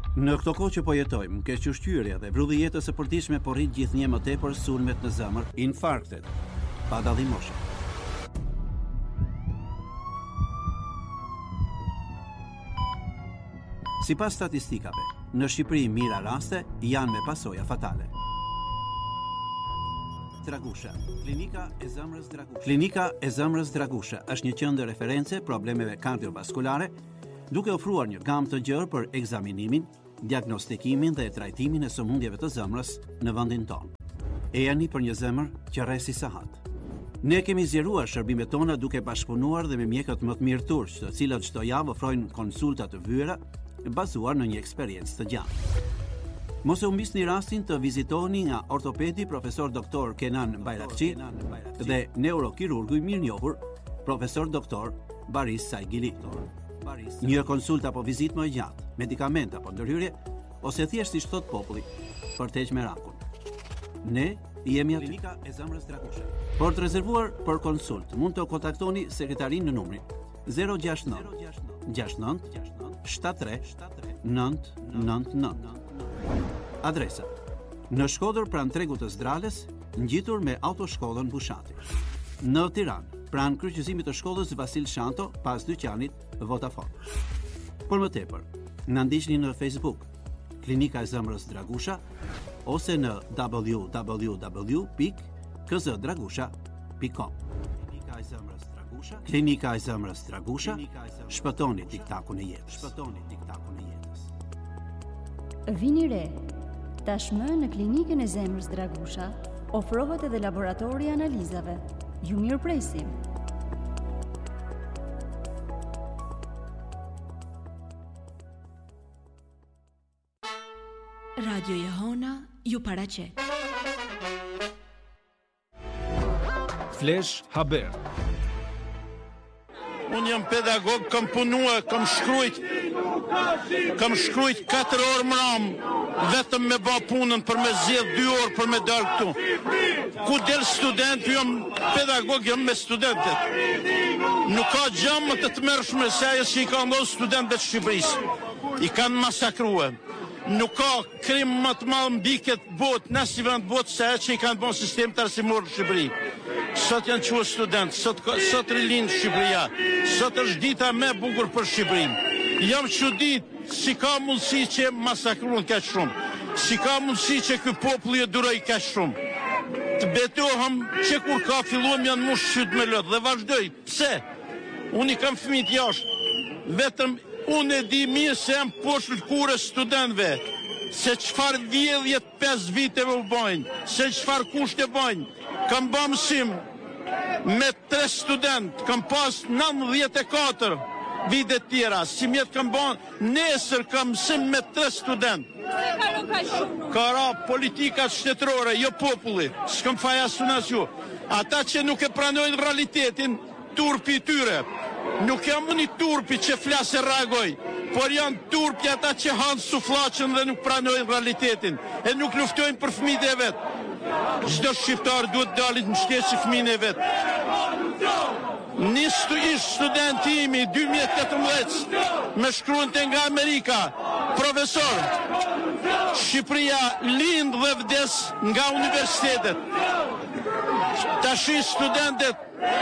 Në këto kohë që po jetojmë, kequshqyrja dhe vrulli jetës së përditshme po rrit gjithnjë më tepër sulmet në zemër, infarktet, pa dallim moshe. Sipas statistikave, në Shqipëri mira raste janë me pasoja fatale. Dragusha, Klinika e Zemrës Dragusha. Klinika e Zemrës Dragusha është një qendër referencë problemeve kardiovaskulare, duke ofruar një gamë të gjerë për ekzaminimin, diagnostikimin dhe trajtimin e sëmundjeve të zemrës në vendin tonë. Ejani për një zemër që rresi sahat. Ne kemi zgjeruar shërbimet tona duke bashkëpunuar dhe me mjekët më të mirë turq, të cilët çdo javë ofrojnë konsulta të vëra bazuar në një eksperiencë të gjatë. Mos e humbisni rastin të vizitoni nga ortopedi profesor doktor Kenan Bayrakçi dhe neurokirurgu i mirënjohur profesor doktor Baris Saigili. Një konsult apo vizitë më e gjatë, medikament apo ndërhyrje, ose thjesht si thot populli, për të heqë merakun. Ne jemi aty. Klinika e Zemrës Dragusha. Por të rezervuar për konsult, mund të kontaktoni sekretarin në numrin 069 69 73 999. Adresa: në Shkodër pranë tregut të Zdrales, ngjitur me autoshkollën Bushati. Në Tiranë, pranë kryqëzimit të shkollës Vasil Shanto, pas dyqanit Vodafone. Por më tepër, na ndiqni në Facebook, Klinika e Zemrës Dragusha, ose në www.kzdragusha.com. Klinika e Zemrës Dragusha. Klinika e Zemrës Dragusha. Shpëtoni tiktakun e jetës. Shpëtoni tiktakun e jetës. Vini re. Tashmë në Klinikën e Zemrës Dragusha ofrohet edhe laboratori i analizave. Ju mirëpresim. Radio Jehona ju paraqet. Flash Haber. Unë jam pedagog, kam punuar, kam shkrujt 4 orë mram, vetëm me ba punën për me zjedh 2 orë për me dalë këtu. Ku del student, jam pedagog, jam me studentet. Nuk ka gjë më të mërshme se ajo që i ka ndodhur studentëve të Shqipërisë. I kanë masakruar. Nuk ka krim më të madh mbi këtë botë, në si vend botë se ajo që i kanë bën sistem të arsimor në Shqipëri. Sot janë quajtur student, sot rilin Shqipëria. Sot është dita më e bukur për Shqipërinë. Jam çudit si ka mundësi që masakruan kaq shumë. Si ka mundësi që ky popull e duroj kaq shumë. Të betohem që kur ka filluam janë më shqyt me lot dhe vazhdoj. Pse? Unë i kam fëmijë jashtë. Vetëm unë e di mirë se jam poshtë lëkurës studentëve, se çfarë vjedhje 5 viteve u bojnë, se çfarë kushte bojnë. Kam bërë mësim me 3 student, kam pas 94 vite tjera, si mjetë kam bërë nesër kam mësim me 3 student. Ka ra politikat shtetërore, jo populli, s'kam faja sunas ju. Ata që nuk e pranojnë realitetin, turpi tyre. Nuk jam unë i turpi që flasë e reagoj, por janë turpi ata që hanë suflaqën dhe nuk pranojnë realitetin, e nuk luftojnë për fëmijët e vetë. Çdo shqiptar duhet dalit në shtesë fëmijën e vetë. Ish studenti imi 2018 me shkruante nga Amerika, profesor, Shqipëria lind dhe vdes nga universitetet. Tashi studentet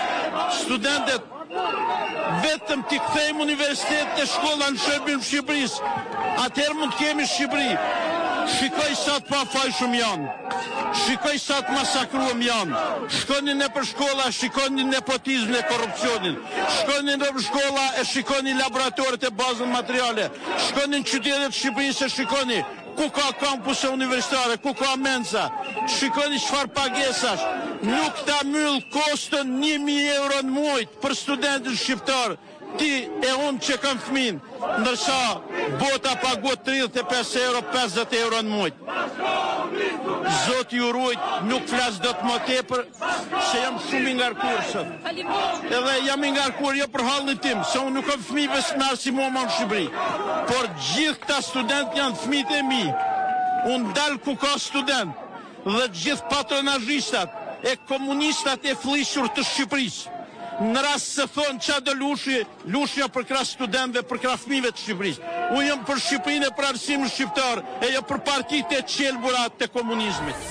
vetëm t'i kthejmë universitetet e shkolla në shërbim Shqipërisë. Atëherë mund të kemi Shqipëri. Shikoj sa të pafajshëm janë. Shikoj sa të masakruam janë. Shkoni në për shkolla, shikoni nepotizmin e korrupsionin. Shkoni në për shkolla e shikoni laboratoret e bazën materiale. Shkoni në qytetet e Shqipërisë e shikoni ku ka kampuse universitare, ku ka mensa. Shikoni çfarë pagesash. Nuk ta myll kostën 1000 euro në muaj për studentin shqiptar. Ti e unë që kam fëmin, ndërsa bota paguat 35 euro, 50 euro në muaj. Zoti ju ruaj, nuk flas dot më tepër, se jam shumë i ngarkuar sot. Edhe jam i ngarkuar jo për hallin tim, se unë nuk kam fëmijë me arsimoma në Shqipëri. Por gjithë këta student janë fëmijët e mi. Unë dal ku ka student dhe gjithë patronazhistat e komunistat e flishur të Shqipërisë. në rast se thonë qa do lushja për krah studentëve, për krah fëmijëve të Shqipërisë. Unë jam për Shqipërinë e për arsimin shqiptar, e jo për partitë e qelbura të komunizmit.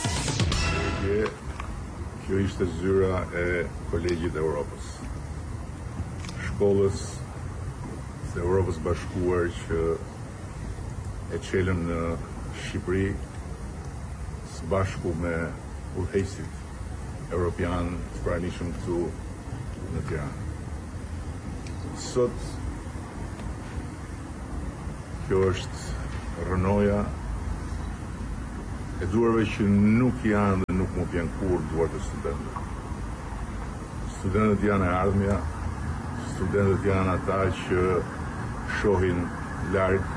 Kjo ishte zyra e Kolegjit e Europës, shkollës së Europës Bashkuar që e çelën në Shqipëri së bashku me udhëheqësit europian të pranishëm këtu në Tiranë. Sot kjo është rënoja e duarve që nuk janë dhe nuk mund të janë kur duart e studentëve. Studentët janë e ardhmja, studentët janë ata që shohin larg